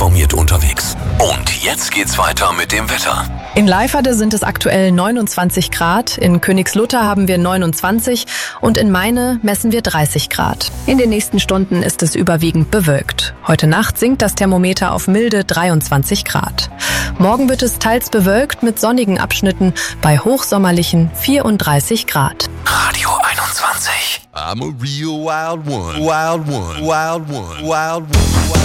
informiert unterwegs. Und jetzt geht's weiter mit dem Wetter. In Leiferde sind es aktuell 29 Grad, in Königslutter haben wir 29 und in Meine messen wir 30 Grad. In den nächsten Stunden ist es überwiegend bewölkt. Heute Nacht sinkt das Thermometer auf milde 23 Grad. Morgen wird es teils bewölkt mit sonnigen Abschnitten bei hochsommerlichen 34 Grad. Radio 21. I'm a real wild one. Wild one. Wild one. Wild one.